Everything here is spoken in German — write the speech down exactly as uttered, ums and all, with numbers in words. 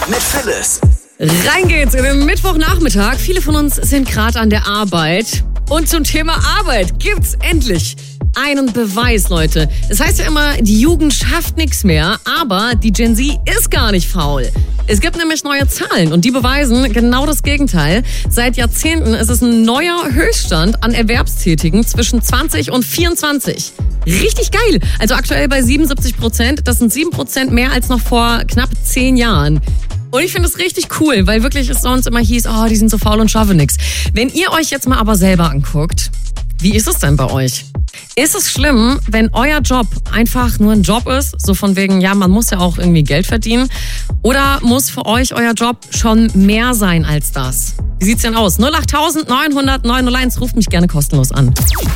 mit Phyllis. Rein geht's in den Mittwochnachmittag. Viele von uns sind gerade an der Arbeit. Und zum Thema Arbeit gibt's endlich einen Beweis, Leute. Es heißt ja immer, die Jugend schafft nichts mehr, aber die Gen Z ist gar nicht faul. Es gibt nämlich neue Zahlen und die beweisen genau das Gegenteil. Seit Jahrzehnten ist es ein neuer Höchststand an Erwerbstätigen zwischen zwanzig und vierundzwanzig. Richtig geil. Also aktuell bei siebenundsiebzig Prozent. Das sind sieben Prozent mehr als noch vor knapp zehn Jahren. Und ich finde es richtig cool, weil wirklich es sonst immer hieß, oh, die sind so faul und schaffen nichts. Wenn ihr euch jetzt mal aber selber anguckt, wie ist es denn bei euch? Ist es schlimm, wenn euer Job einfach nur ein Job ist? So von wegen, ja, man muss ja auch irgendwie Geld verdienen. Oder muss für euch euer Job schon mehr sein als das? Wie sieht's denn aus? null acht neun null null neun null eins, ruft mich gerne kostenlos an.